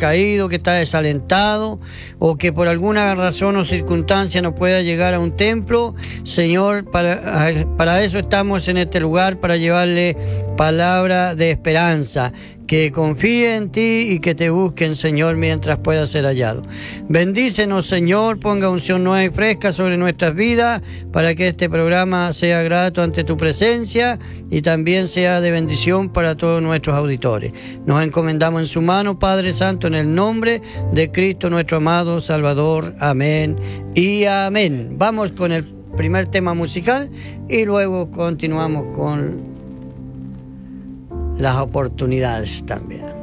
decaído, que está desalentado o que por alguna razón o circunstancia no pueda llegar a un templo, Señor, para eso estamos en este lugar, para llevarle palabra de esperanza, que confíe en ti y que te busquen, Señor, mientras pueda ser hallado. Bendícenos, Señor, ponga unción nueva y fresca sobre nuestras vidas para que este programa sea grato ante tu presencia y también sea de bendición para todos nuestros auditores. Nos encomendamos en su mano, Padre Santo, en el nombre de Cristo nuestro amado Salvador. Amén y amén. Vamos con el primer tema musical y luego continuamos con las oportunidades también.